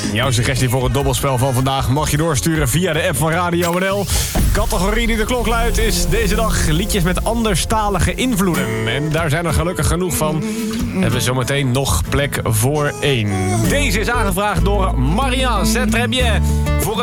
Jouw suggestie voor het dobbelspel van vandaag mag je doorsturen via de app van Radio NL. Categorie die de klok luidt is deze dag liedjes met anderstalige invloeden. En daar zijn er gelukkig genoeg van. Hebben we zometeen nog plek voor 1. Deze is aangevraagd door Maria. C'est très bien. Voor